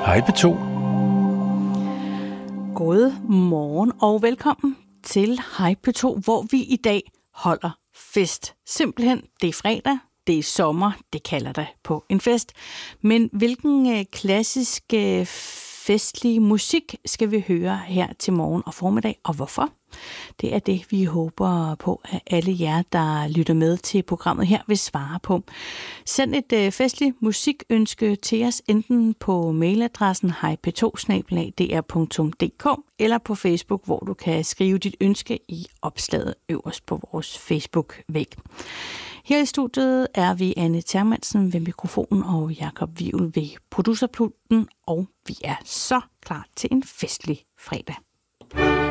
Hej P2. God morgen og velkommen til Hej P2, hvor vi i dag holder fest. Simpelthen, det er fredag, det er sommer, det kalder det på en fest. Men hvilken klassisk festlig musik skal vi høre her til morgen og formiddag, og hvorfor? Det er det, vi håber på, at alle jer, der lytter med til programmet her, vil svare på. Send et festligt musikønske til os, enten på mailadressen hejp2@dr.dk eller på Facebook, hvor du kan skrive dit ønske i opslaget øverst på vores Facebook-væg. Her i studiet er vi Anne Termansen ved mikrofonen og Jakob Wivel ved producerpulten, og vi er så klar til en festlig fredag.